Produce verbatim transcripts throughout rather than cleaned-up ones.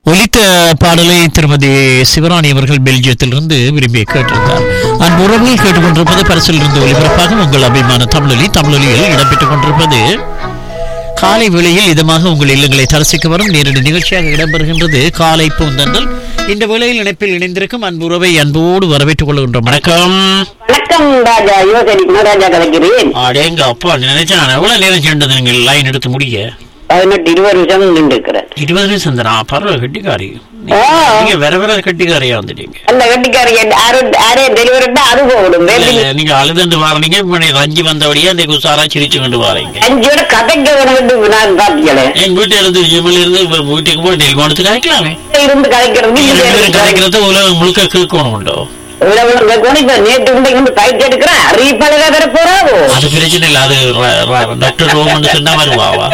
ஒலித்த பாடலை திருமதி சிவராணி அவர்கள் பெல்ஜியத்திலிருந்து விரும்பி கேட்டிருந்தார். அன்பு உறவுகள் கேட்டுக்கொண்டிருப்பது பரிசில் இருந்து ஒலிபரப்பாக உங்கள் அபிமான தமிழொலி தமிழொலியில் இடம்பெற்றுக் கொண்டிருப்பது காலை வேளையில் இதமாக உங்கள் இல்லங்களை தரிசிக்க வரும் நேரடி நிகழ்ச்சியாக இடம்பெறுகின்றது காலை பூந்தன்றல். இந்த வேளையில் இணைப்பில் இணைந்திருக்கும் அன்பு உறவை அன்போடு வரவேற்றுக் கொள்கின்றோம். வணக்கம். வணக்கம் ராஜா, யோசனை ராஜா கலைக்கிறேன். அடேங்க அப்பா, நினைச்சேன் எவ்வளவு நேரம் சேர்ந்தது நீங்கள் லைன் எடுத்து முடிய? பதினெட்டு இருபது நிமிஷம் நின்றுக்கிறேன். இருபது நிமிஷம் தானா? பரவாயில்ல, கட்டிக்காரி. நீங்க வேற வேற கட்டிக்காரியா வந்துட்டீங்க. அந்த கட்டிக்காரி யாரே டெலிவரி அது போகணும். நீங்க அழுதுண்டு வாரீங்க, அஞ்சு வந்தபடியே அந்த குசாரா சிரிச்சு கொண்டு வாரீங்க. அஞ்சோட கதைக்க வேண்டும். நான் பாத்தீங்களே, எங்க வீட்டுல இருந்து இருந்து வீட்டுக்கு போய் டெலிஃபோனுக்கு கதைக்கலாமே. இருந்து கதைக்கிறது கதைக்கிறது உலகம் முழுக்க கேட்கணும் உண்டோ? நேற்று பயிற்சி எடுக்கிறேன். அறிவிப்பாளராக வர போறாவோ? அது பிரச்சனை இல்ல. அது டாக்டர் ரோமன் சொன்னா வருவாவா?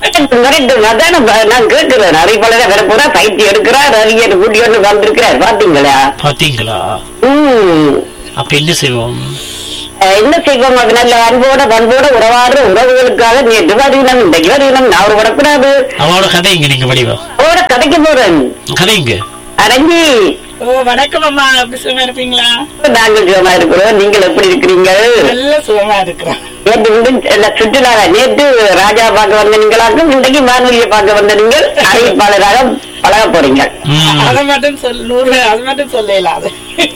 நான் கேட்கிறேன். அறிவிப்பாளராக வர போறா, பயிற்சி எடுக்கிறார். அறிஞர் கூட்டி கொண்டு வந்திருக்கிறார். பாத்தீங்களா? பாத்தீங்களா? உம் அப்ப என்ன செய்வோம்? என்ன செய்வோம்? அது நல்ல அன்போட பண்போட உறவாடுற உறவுகளுக்காக நேற்று வருகினம், இன்றைக்கு வருகினம். நான் ஒரு படக்கூடாது. அவளோட கதைங்க. நீங்க வடிவா அவரோட கதைக்கு போறேன். கதைங்க. அரஞ்சி. ஓ, வணக்கம் அம்மா. எப்படி சுகமா இருப்பீங்களா? நாங்கள் சுகமா இருக்கிறோம். நீங்கள் எப்படி இருக்கிறீங்க? நல்ல சுகமா இருக்கிறோம். நேற்று சுற்றுலா நேற்று ராஜா பார்க்க வந்த நீங்களாக்கும், இன்றைக்கு வானொலியை பார்க்க வந்த நீங்கள் அறிவிப்பாளராக பழக போறீங்க. அதை மட்டும் சொல்ல அது மட்டும் சொல்லலாது.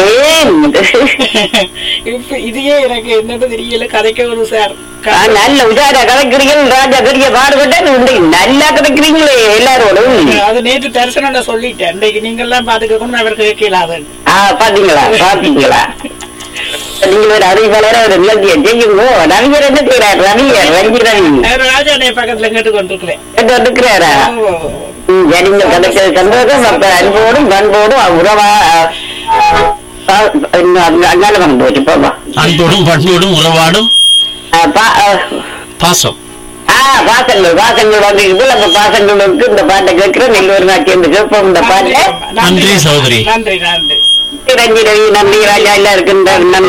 இப்ப இதையே எனக்கு என்னது தெரியல. கதைக்க ஒரு சார் நல்ல உஜாரா கதைக்கிறீர்கள். ராஜா பெரிய பாடுபட்டு நல்லா கதைக்கிறீங்களே எல்லாரோடும். அது நேற்று தரிசனம் சொல்லிட்டேன். இன்றைக்கு நீங்க எல்லாம் பாத்துக்கணும், அவர் கேட்கலாது. ஆஹ் பாத்தீங்களா பாத்தீங்களா நீங்கள் ஒரு அறிவிப்பாளர ஒரு நிலத்திய செய்யுங்கோ. ரவியர் என்ன செய்யறாரு? ரவியர் ரஞ்சி ரவி ராஜா பக்கத்துல கேட்டு கொண்டிருக்கிறேன். கேட்டு வந்துருக்கிறாரா? சரிங்க, கதைக்கிறது சந்தோஷம். அப்ப அன்போடும் பண்போடும் உறவா அங்கால வந்து போச்சு. போவா அன்போடும் பண்போடும் உறவாடும் பாசம். ஆஹ் பாசங்கள் பாசங்கள் வந்து அந்த பாசங்களுக்கு இந்த பாட்டை கேட்கிறோம். எல்லோரும் நான் சேர்ந்து கேட்போம் இந்த பாட்டை. நன்றி சகோதரி. நன்றி நன்றி ரஞ்சி ரவி. நன்றி ராஜா. எல்லாம் இருக்கின்ற